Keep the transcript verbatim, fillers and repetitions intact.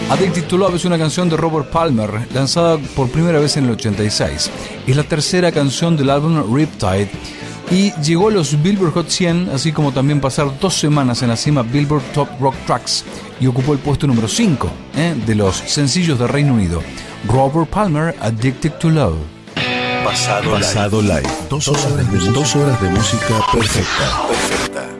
Addicted to Love es una canción de Robert Palmer, lanzada por primera vez en el ochenta y seis. Es la tercera canción del álbum Riptide y llegó a los Billboard Hot cien, así como también pasar dos semanas en la cima Billboard Top Rock Tracks, y ocupó el puesto número cinco ¿eh? de los sencillos de Reino Unido. Robert Palmer, Addicted to Love. Pasado, Pasado Live. Live. Dos horas de, dos horas de música perfecta. Perfecta.